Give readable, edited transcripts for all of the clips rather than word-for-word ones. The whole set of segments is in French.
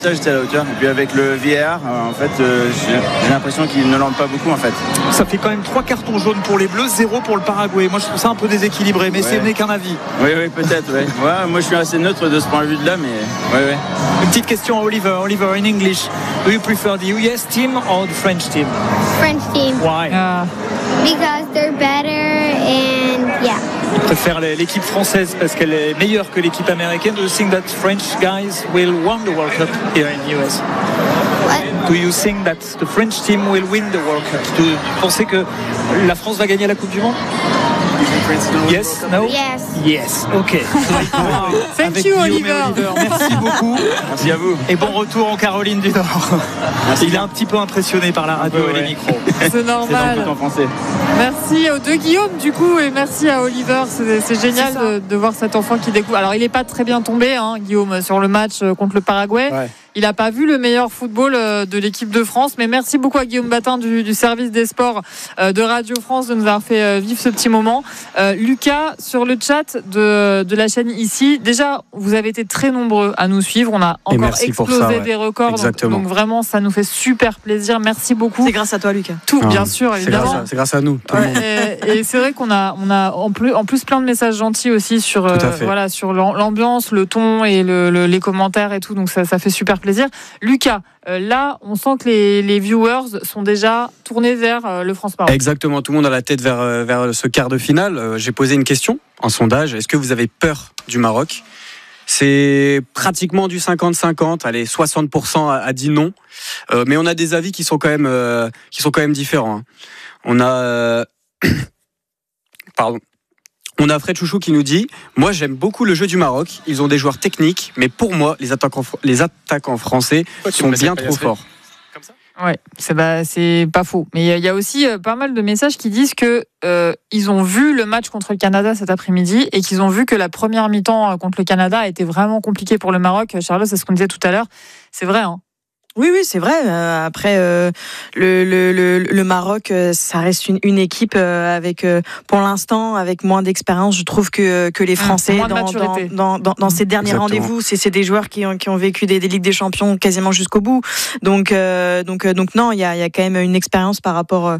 J'étais à la hauteur. Et puis avec le VAR, en fait, j'ai l'impression qu'il ne lance pas beaucoup en fait. Ça fait quand même 3 cartons jaunes pour les Bleus, 0 pour le Paraguay. Moi je trouve ça un peu déséquilibré, mais ce n'est qu'un avis. Oui, peut-être. Ouais. Ouais, moi je suis assez neutre de ce point de vue-là, mais ouais. Une petite question à Oliver. Oliver, in English, do you prefer the US team or the French team? French team. Why? Because they're better and yeah. Il préfère l'équipe française parce qu'elle est meilleure que l'équipe américaine. Do you think that French guys will win the World Cup here in the US? What? Do you think that the French team will win the World Cup? Vous pensez que la France va gagner la Coupe du Monde? Yes? No? Yes. Yes. Ok. Thank you, Oliver. Merci beaucoup. Merci à vous. Et bon retour en Caroline du Nord. Il est un petit peu impressionné par la radio et les micros. C'est normal. C'est en français. Merci aux deux Guillaume du coup et merci à Oliver. C'est génial de voir cet enfant qui découvre. Alors il n'est pas très bien tombé, Guillaume, sur le match contre le Paraguay. Ouais. Il n'a pas vu le meilleur football de l'équipe de France, mais merci beaucoup à Guillaume Batin du service des sports de Radio France de nous avoir fait vivre ce petit moment. Lucas, sur le chat de la chaîne ici, déjà vous avez été très nombreux à nous suivre, on a encore explosé des records, donc vraiment ça nous fait super plaisir, merci beaucoup. C'est grâce à toi Lucas. Bien sûr, évidemment. C'est grâce à nous. Et c'est vrai qu'on a en plus plein de messages gentils aussi sur sur l'ambiance, le ton et les commentaires et tout, donc ça fait super plaisir. Lucas, là, on sent que les viewers sont déjà tournés vers le France-Maroc. Exactement, tout le monde a la tête vers ce quart de finale. J'ai posé une question, un sondage. Est-ce que vous avez peur du Maroc ? C'est pratiquement du 50-50. Allez, 60% a dit non. Mais on a des avis qui sont quand même différents. On a... Pardon. On a Fred Chouchou qui nous dit « Moi, j'aime beaucoup le jeu du Maroc. Ils ont des joueurs techniques, mais pour moi, les attaquants français sont bien trop forts. » Ouais, c'est pas faux. Mais il y a aussi pas mal de messages qui disent que ils ont vu le match contre le Canada cet après-midi et qu'ils ont vu que la première mi-temps contre le Canada a été vraiment compliquée pour le Maroc. Charlotte, c'est ce qu'on disait tout à l'heure. C'est vrai, Oui, c'est vrai. Après, le Maroc, ça reste une équipe avec, pour l'instant, avec moins d'expérience. Je trouve que les Français, dans ces derniers rendez-vous, c'est des joueurs qui ont vécu des Ligues des Champions quasiment jusqu'au bout. Donc non, il y a quand même une expérience par rapport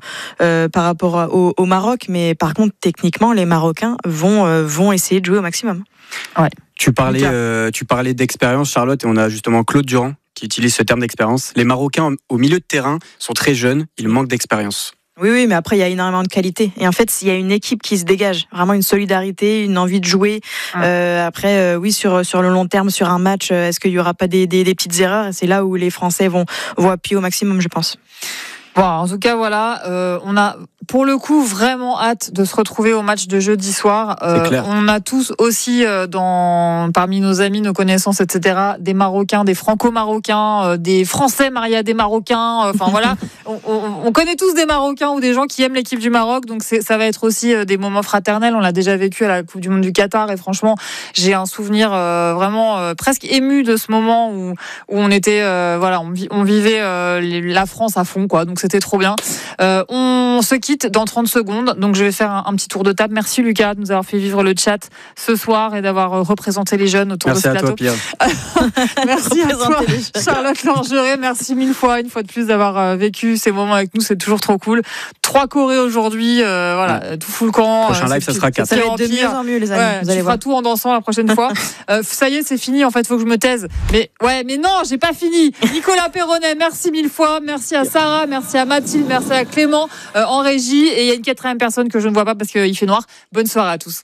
au Maroc. Mais par contre, techniquement, les Marocains vont essayer de jouer au maximum. Ouais. Tu parlais d'expérience, Charlotte, et on a justement Claude Durand qui utilise ce terme d'expérience. Les Marocains au milieu de terrain sont très jeunes, ils manquent d'expérience. Oui, mais après il y a énormément de qualité. Et en fait, il y a une équipe qui se dégage, vraiment une solidarité, une envie de jouer. Après, oui, sur le long terme, sur un match, est-ce qu'il y aura pas des petites erreurs ? Et c'est là où les Français vont appuyer au maximum, je pense. Bon, en tout cas, voilà, on a pour le coup vraiment hâte de se retrouver au match de jeudi soir. On a tous aussi parmi nos amis, nos connaissances, etc., des Marocains, des Franco-Marocains, des Français mariés à des Marocains. Enfin voilà, on connaît tous des Marocains ou des gens qui aiment l'équipe du Maroc. Donc ça va être aussi des moments fraternels. On l'a déjà vécu à la Coupe du Monde du Qatar et franchement, j'ai un souvenir vraiment presque ému de ce moment où on était, on vivait la France à fond, quoi. Donc c'était trop bien. On se quitte dans 30 secondes, donc je vais faire un petit tour de table. Merci Lucas de nous avoir fait vivre le chat ce soir et d'avoir représenté les jeunes autour de ce plateau. Merci à toi, Charlotte Langeret. Merci une fois de plus d'avoir vécu ces moments avec nous, c'est toujours trop cool. 3 chorés aujourd'hui, tout fout le camp. Prochain live, ça sera 4. Ça va être de mieux en mieux, les amis. Vous allez voir tout en dansant la prochaine fois. Ça y est, c'est fini. En fait, faut que je me taise. Mais non, j'ai pas fini. Nicolas Perronnet, merci 1000 fois. Merci à Sarah, merci à Mathilde, merci à Clément en régie. Et il y a une 4e personne que je ne vois pas parce qu'il fait noir. Bonne soirée à tous.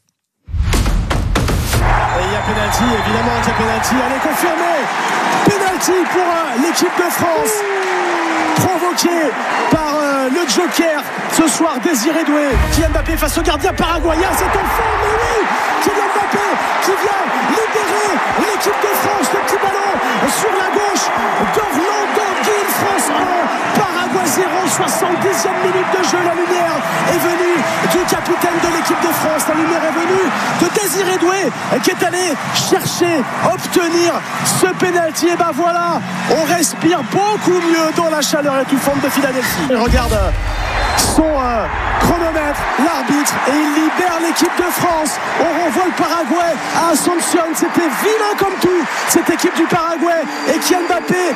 Et il y a pénalty, évidemment, il y a pénalty. Allez, confirmé. Pénalty pour l'équipe de France. Provoqué par le Joker ce soir, Désiré Doué. Kylian Mbappé face au gardien paraguayen. C'est en forme, mais oui, Kylian Mbappé qui vient libérer l'équipe de France. Le petit ballon sur la gauche d'Orlando Gil. France 1, Paraguay 0, 70e minute de jeu. La lumière est venue du capitaine de l'équipe de France. La lumière est venue de Désiré Doué qui est allé chercher, obtenir ce pénalty. Et ben voilà, on respire beaucoup mieux dans la chaleur étouffante de Philadelphie. Et regarde son chronomètre, l'arbitre, et il libère l'équipe de France. On renvoie le Paraguay à Asunción. C'était vilain comme tout, cette équipe du Paraguay. Et Kylian Mbappé